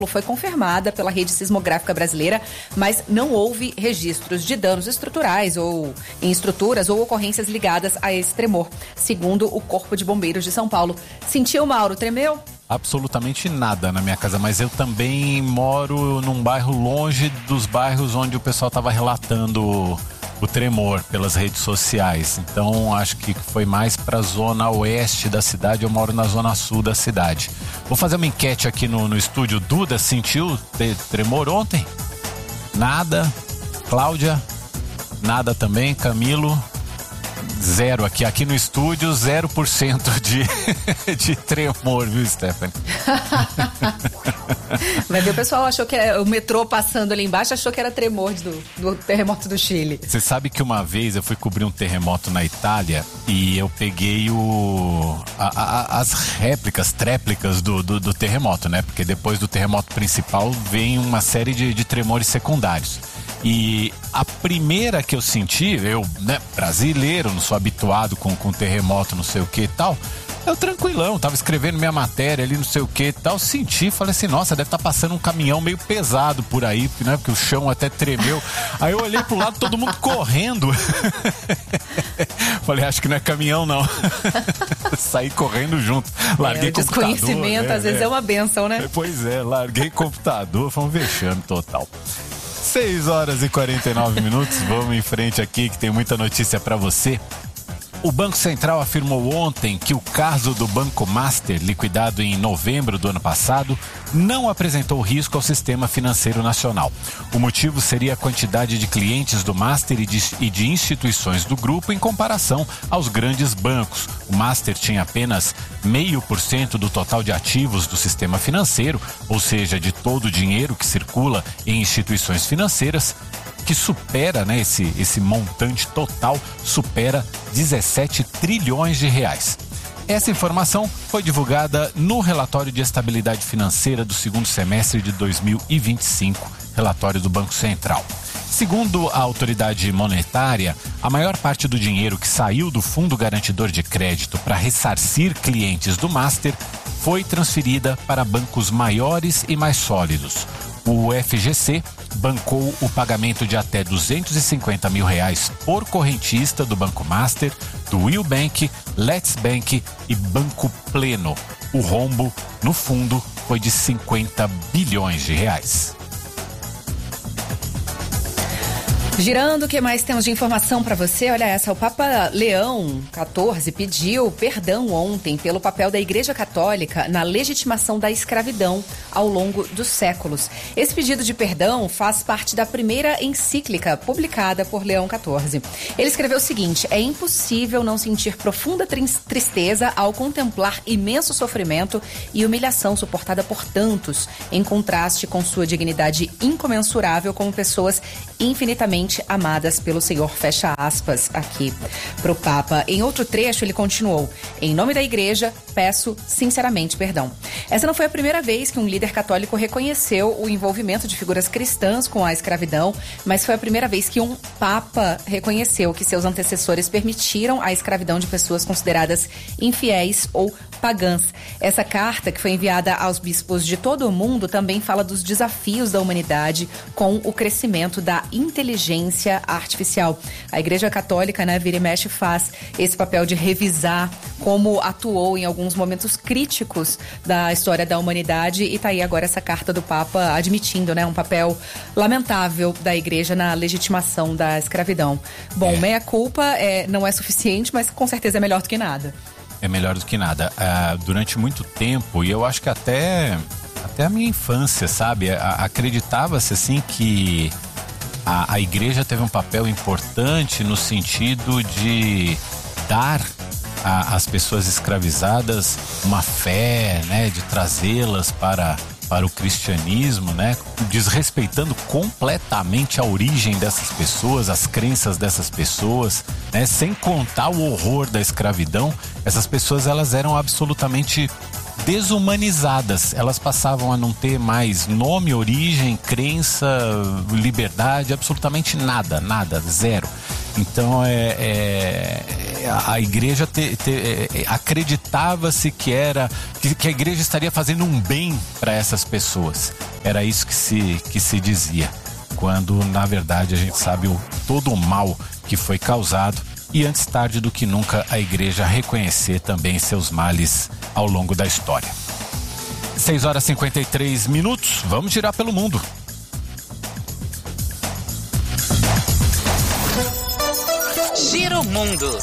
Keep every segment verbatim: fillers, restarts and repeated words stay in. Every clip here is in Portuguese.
foi confirmada pela rede sismográfica brasileira, mas não houve registros de danos estruturais ou em estruturas ou ocorrências ligadas a esse tremor, segundo o Corpo de Bombeiros de São Paulo. Sentiu, Mauro? Tremeu? Absolutamente nada na minha casa, mas eu também moro num bairro longe dos bairros onde o pessoal estava relatando o tremor pelas redes sociais. Então acho que foi mais para a zona oeste da cidade. Eu moro na zona sul da cidade. Vou fazer uma enquete aqui no, no estúdio. Duda, sentiu tremor ontem? Nada. Cláudia? Nada também. Camilo? Zero aqui. Aqui no estúdio, zero por cento de, de tremor, viu, Stephanie? Vai ver, o pessoal achou que era, o metrô passando ali embaixo achou que era tremor do, do terremoto do Chile. Você sabe que uma vez eu fui cobrir um terremoto na Itália e eu peguei o, a, a, as réplicas, tréplicas do, do, do terremoto, né? Porque depois do terremoto principal vem uma série de, de tremores secundários. E a primeira que eu senti, eu, né, brasileiro, não sou habituado com, com terremoto, não sei o que e tal, eu tranquilão, tava escrevendo minha matéria ali, não sei o que e tal, senti, falei assim, nossa, deve estar tá passando um caminhão meio pesado por aí, né, porque o chão até tremeu. Aí eu olhei pro lado, todo mundo correndo. Falei, acho que não é caminhão, não. Saí correndo junto, larguei é, o computador. Desconhecimento, né, às vezes é. é uma bênção, né? Pois é, larguei computador, foi um vexame total. seis horas e quarenta e nove minutos, vamos em frente aqui que tem muita notícia para você. O Banco Central afirmou ontem que o caso do Banco Master, liquidado em novembro do ano passado, não apresentou risco ao sistema financeiro nacional. O motivo seria a quantidade de clientes do Master e de, e de instituições do grupo em comparação aos grandes bancos. O Master tinha apenas zero vírgula cinco por cento do total de ativos do sistema financeiro, ou seja, de todo o dinheiro que circula em instituições financeiras, que supera, né, esse, esse montante total, supera dezessete trilhões de reais. Essa informação foi divulgada no relatório de estabilidade financeira do segundo semestre de dois mil e vinte e cinco, relatório do Banco Central. Segundo a autoridade monetária, a maior parte do dinheiro que saiu do Fundo Garantidor de Crédito para ressarcir clientes do Master foi transferida para bancos maiores e mais sólidos. O F G C bancou o pagamento de até duzentos e cinquenta mil reais por correntista do Banco Master, do Will Bank, Let's Bank e Banco Pleno. O rombo, no fundo, foi de cinquenta bilhões de reais. Girando, o que mais temos de informação para você? Olha essa, o Papa Leão quatorze pediu perdão ontem pelo papel da Igreja Católica na legitimação da escravidão ao longo dos séculos. Esse pedido de perdão faz parte da primeira encíclica publicada por Leão quatorze. Ele escreveu o seguinte: é impossível não sentir profunda tristeza ao contemplar imenso sofrimento e humilhação suportada por tantos, em contraste com sua dignidade incomensurável como pessoas infinitamente amadas pelo Senhor, fecha aspas aqui pro Papa. Em outro trecho ele continuou: em nome da Igreja, peço sinceramente perdão. Essa não foi a primeira vez que um líder católico reconheceu o envolvimento de figuras cristãs com a escravidão, mas foi a primeira vez que um Papa reconheceu que seus antecessores permitiram a escravidão de pessoas consideradas infiéis ou pagãs. Essa carta, que foi enviada aos bispos de todo o mundo, também fala dos desafios da humanidade com o crescimento da inteligência artificial. A Igreja Católica, né, vira e mexe, faz esse papel de revisar como atuou em alguns momentos críticos da história da humanidade, e tá aí agora essa carta do Papa admitindo, né, um papel lamentável da Igreja na legitimação da escravidão. Bom, é. meia culpa é, não é suficiente, mas com certeza é melhor do que nada. É melhor do que nada. Uh, durante muito tempo, e eu acho que até, até a minha infância, sabe, a, acreditava-se assim que a, a igreja teve um papel importante no sentido de dar às pessoas escravizadas uma fé, né, de trazê-las para, para o cristianismo, né, desrespeitando completamente a origem dessas pessoas, as crenças dessas pessoas, né, sem contar o horror da escravidão. Essas pessoas, elas eram absolutamente desumanizadas, elas passavam a não ter mais nome, origem, crença, liberdade, absolutamente nada, nada, zero. Então é, é, a igreja te, te, é, acreditava-se que era que, que a igreja estaria fazendo um bem para essas pessoas. Era isso que se, que se dizia, quando na verdade a gente sabe o, todo o mal que foi causado, e antes tarde do que nunca a igreja reconhecer também seus males ao longo da história. seis horas e cinquenta e três minutos, vamos girar pelo mundo. Giro Mundo.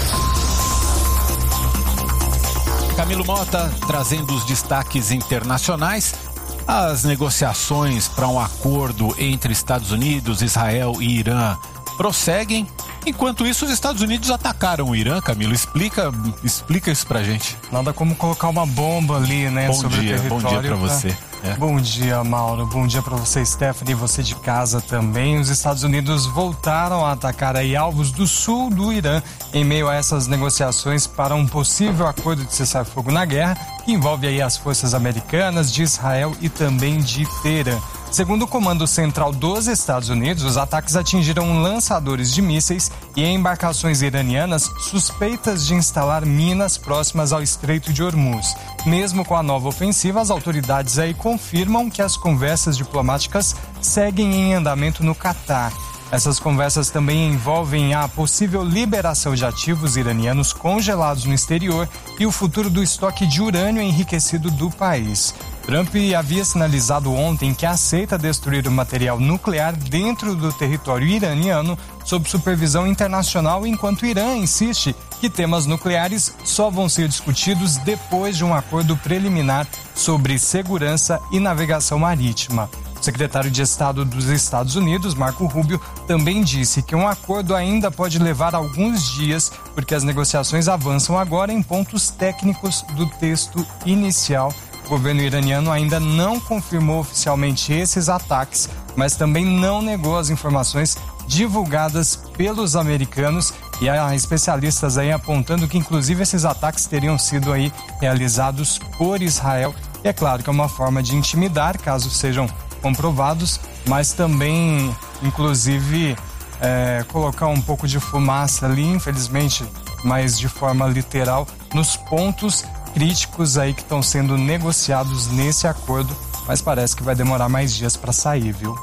Camilo Mota trazendo os destaques internacionais. As negociações para um acordo entre Estados Unidos, Israel e Irã prosseguem. Enquanto isso, os Estados Unidos atacaram o Irã. Camilo, explica, explica isso pra gente. Nada como colocar uma bomba ali, né, bom sobre dia, o território. Bom dia pra você. É. Bom dia, Mauro. Bom dia para você, Stephanie, e você de casa também. Os Estados Unidos voltaram a atacar aí alvos do sul do Irã em meio a essas negociações para um possível acordo de cessar-fogo na guerra, que envolve aí as forças americanas, de Israel e também de Teherã. Segundo o Comando Central dos Estados Unidos, os ataques atingiram lançadores de mísseis e embarcações iranianas suspeitas de instalar minas próximas ao Estreito de Hormuz. Mesmo com a nova ofensiva, as autoridades aí confirmam que as conversas diplomáticas seguem em andamento no Catar. Essas conversas também envolvem a possível liberação de ativos iranianos congelados no exterior e o futuro do estoque de urânio enriquecido do país. Trump havia sinalizado ontem que aceita destruir o material nuclear dentro do território iraniano sob supervisão internacional, enquanto o Irã insiste que temas nucleares só vão ser discutidos depois de um acordo preliminar sobre segurança e navegação marítima. O secretário de Estado dos Estados Unidos, Marco Rubio, também disse que um acordo ainda pode levar alguns dias, porque as negociações avançam agora em pontos técnicos do texto inicial. O governo iraniano ainda não confirmou oficialmente esses ataques, mas também não negou as informações divulgadas pelos americanos, e há especialistas aí apontando que inclusive esses ataques teriam sido aí realizados por Israel. E é claro que é uma forma de intimidar, caso sejam comprovados, mas também, inclusive, é, colocar um pouco de fumaça ali, infelizmente, mas de forma literal, nos pontos críticos aí que estão sendo negociados nesse acordo, mas parece que vai demorar mais dias para sair, viu?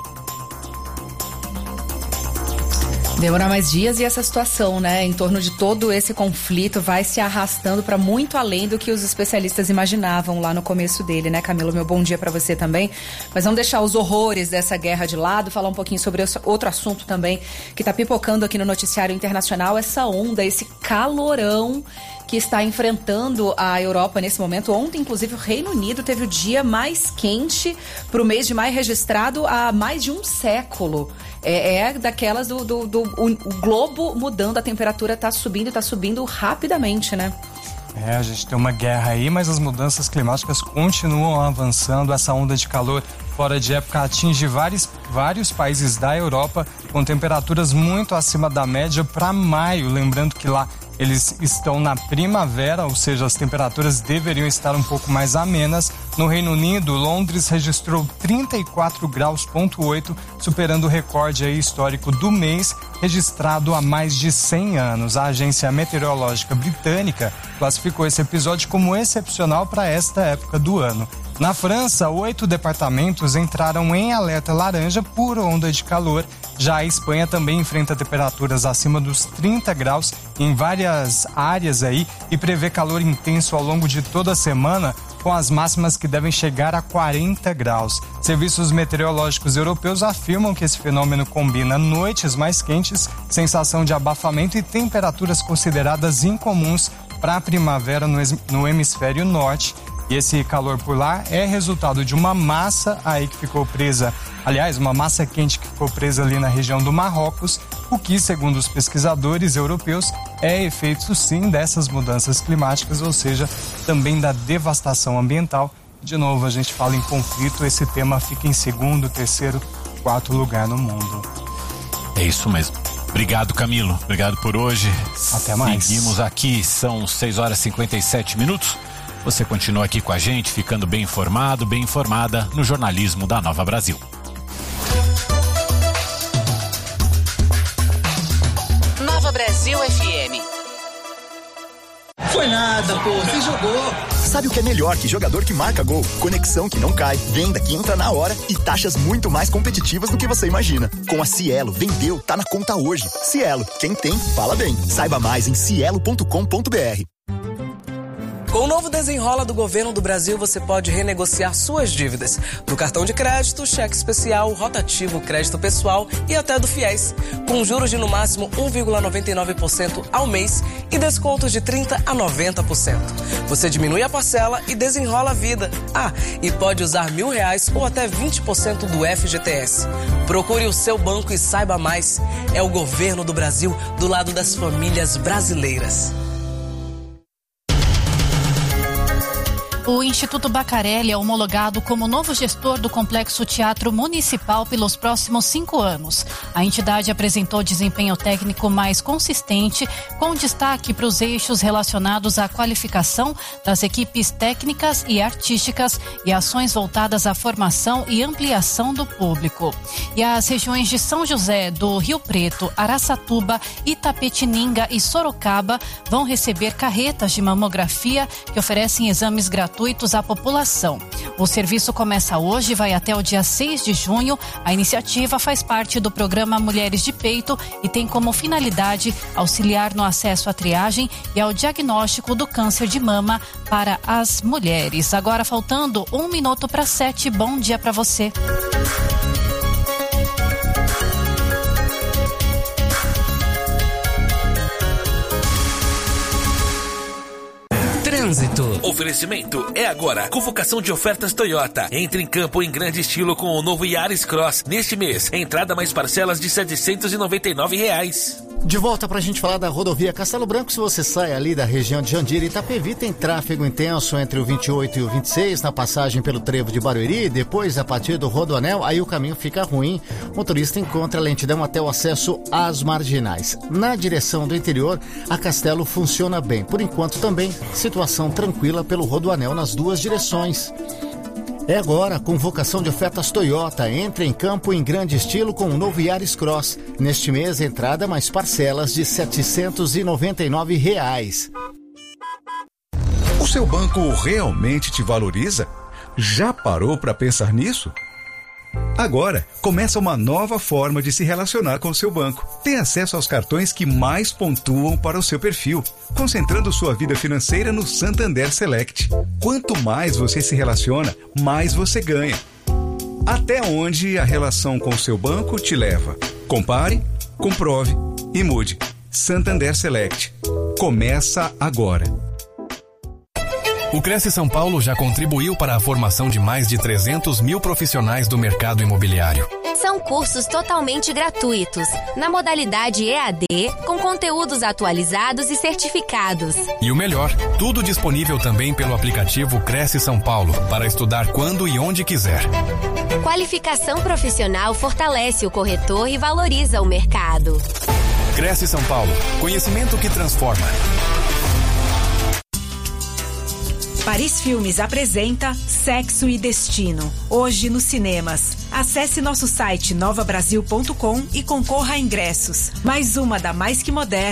Demorar mais dias, e essa situação, né, em torno de todo esse conflito vai se arrastando para muito além do que os especialistas imaginavam lá no começo dele, né, Camilo? Meu bom dia para você também. Mas vamos deixar os horrores dessa guerra de lado, falar um pouquinho sobre outro assunto também que está pipocando aqui no noticiário internacional, essa onda, esse calorão que está enfrentando a Europa nesse momento. Ontem, inclusive, o Reino Unido teve o dia mais quente para o mês de maio registrado há mais de um século. É, é daquelas do, do, do o, o globo mudando, a temperatura está subindo e está subindo rapidamente, né? É, a gente tem uma guerra aí, mas as mudanças climáticas continuam avançando. Essa onda de calor fora de época atinge vários, vários países da Europa com temperaturas muito acima da média para maio. Lembrando que lá eles estão na primavera, ou seja, as temperaturas deveriam estar um pouco mais amenas. No Reino Unido, Londres registrou trinta e quatro graus ponto oito, superando o recorde aí histórico do mês, registrado há mais de cem anos. A agência meteorológica britânica classificou esse episódio como excepcional para esta época do ano. Na França, oito departamentos entraram em alerta laranja por onda de calor. Já a Espanha também enfrenta temperaturas acima dos trinta graus em várias áreas aí e prevê calor intenso ao longo de toda a semana, com as máximas que devem chegar a quarenta graus. Serviços meteorológicos europeus afirmam que esse fenômeno combina noites mais quentes, sensação de abafamento e temperaturas consideradas incomuns para a primavera no hemisfério norte. E esse calor por lá é resultado de uma massa aí que ficou presa, aliás, uma massa quente que ficou presa ali na região do Marrocos, o que, segundo os pesquisadores europeus, é efeito sim dessas mudanças climáticas, ou seja, também da devastação ambiental. De novo, a gente fala em conflito, esse tema fica em segundo, terceiro, quarto lugar no mundo. É isso mesmo. Obrigado, Camilo. Obrigado por hoje. Até mais. Seguimos aqui, são seis horas e cinquenta e sete minutos. Você continua aqui com a gente, ficando bem informado, bem informada no jornalismo da Nova Brasil. Brasil F M. Foi nada, pô, você jogou. Sabe o que é melhor que jogador que marca gol? Conexão que não cai, venda que entra na hora e taxas muito mais competitivas do que você imagina. Com a Cielo, vendeu, tá na conta hoje. Cielo, quem tem, fala bem. Saiba mais em cielo ponto com ponto b r. Com o novo Desenrola do Governo do Brasil, você pode renegociar suas dívidas. Do cartão de crédito, cheque especial, rotativo, crédito pessoal e até do FIES. Com juros de no máximo um vírgula noventa e nove por cento ao mês e descontos de trinta por cento a noventa por cento. Você diminui a parcela e desenrola a vida. Ah, e pode usar mil reais ou até vinte por cento do F G T S. Procure o seu banco e saiba mais. É o Governo do Brasil do lado das famílias brasileiras. O Instituto Bacarelli é homologado como novo gestor do Complexo Teatro Municipal pelos próximos cinco anos. A entidade apresentou desempenho técnico mais consistente, com destaque para os eixos relacionados à qualificação das equipes técnicas e artísticas e ações voltadas à formação e ampliação do público. E as regiões de São José, do Rio Preto, Araçatuba, Itapetininga e Sorocaba vão receber carretas de mamografia que oferecem exames gratuitos à população. O serviço começa hoje e vai até o dia seis de junho. A iniciativa faz parte do programa Mulheres de Peito e tem como finalidade auxiliar no acesso à triagem e ao diagnóstico do câncer de mama para as mulheres. Agora, faltando um minuto para sete, bom dia para você. Trânsito. Oferecimento é agora. Convocação de ofertas Toyota. Entre em campo em grande estilo com o novo Yaris Cross. Neste mês, entrada mais parcelas de setecentos e noventa e nove reais. De volta pra gente falar da rodovia Castelo Branco. Se você sai ali da região de Jandira e Itapevi, tem tráfego intenso entre o vinte e oito e o vinte e seis, na passagem pelo trevo de Barueri. Depois, a partir do Rodoanel, aí o caminho fica ruim. O motorista encontra lentidão até o acesso às marginais. Na direção do interior, a Castelo funciona bem. Por enquanto também, situação tranquila pelo Rodoanel nas duas direções. É agora a convocação de ofertas Toyota. Entra em campo em grande estilo com o novo Yaris Cross. Neste mês, entrada mais parcelas de setecentos e noventa e nove reais. O seu banco realmente te valoriza? Já parou para pensar nisso? Agora, começa uma nova forma de se relacionar com o seu banco. Tem acesso aos cartões que mais pontuam para o seu perfil, concentrando sua vida financeira no Santander Select. Quanto mais você se relaciona, mais você ganha. Até onde a relação com o seu banco te leva? Compare, comprove e mude. Santander Select. Começa agora. O Cresce São Paulo já contribuiu para a formação de mais de trezentos mil profissionais do mercado imobiliário. São cursos totalmente gratuitos, na modalidade E A D, com conteúdos atualizados e certificados. E o melhor, tudo disponível também pelo aplicativo Cresce São Paulo, para estudar quando e onde quiser. Qualificação profissional fortalece o corretor e valoriza o mercado. Cresce São Paulo, conhecimento que transforma. Paris Filmes apresenta Sexo e Destino, hoje nos cinemas. Acesse nosso site nova brasil ponto com e concorra a ingressos. Mais uma da Mais Que Moderna.